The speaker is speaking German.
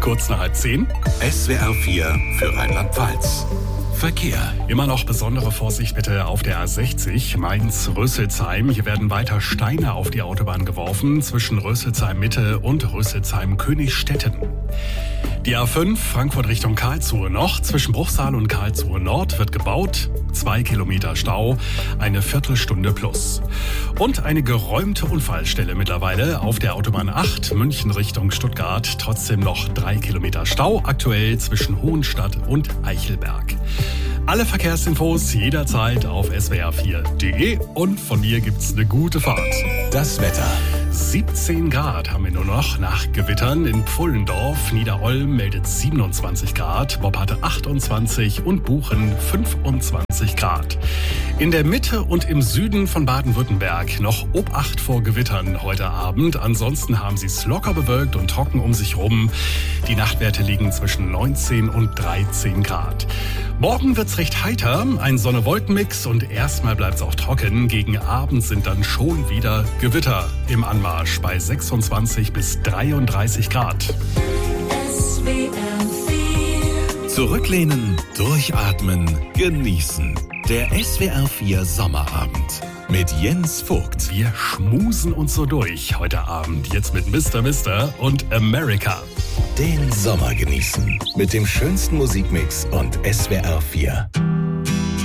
kurz nach 9:30. SWR 4 für Rheinland-Pfalz. Verkehr. Immer noch besondere Vorsicht bitte auf der A60 Mainz-Rüsselsheim. Hier werden weiter Steine auf die Autobahn geworfen zwischen Rüsselsheim-Mitte und Rüsselsheim-Königstetten. Die A5 Frankfurt Richtung Karlsruhe noch. Zwischen Bruchsal und Karlsruhe Nord wird gebaut. 2 Kilometer Stau, eine Viertelstunde plus. Und eine geräumte Unfallstelle mittlerweile auf der Autobahn 8 München Richtung Stuttgart. Trotzdem noch 3 Kilometer Stau, aktuell zwischen Hohenstadt und Eichelberg. Alle Verkehrsinfos jederzeit auf swr4.de und von mir gibt's eine gute Fahrt. Das Wetter. 17 Grad haben wir nur noch nach Gewittern in Pfullendorf. Niederolm meldet 27 Grad, Bopp hatte 28 und Buchen 25 Grad. In der Mitte und im Süden von Baden-Württemberg noch Obacht vor Gewittern heute Abend. Ansonsten haben sie es locker bewölkt und trocken um sich rum. Die Nachtwerte liegen zwischen 19 und 13 Grad. Morgen wird's recht heiter, ein Sonne-Wolken-Mix und erstmal bleibt's auch trocken. Gegen Abend sind dann schon wieder Gewitter im Anmarsch bei 26 bis 33 Grad. Zurücklehnen, durchatmen, genießen. Der SWR 4 Sommerabend mit Jens Vogt. Wir schmusen uns so durch heute Abend. Jetzt mit Mr. und America. Den Sommer genießen mit dem schönsten Musikmix und SWR 4.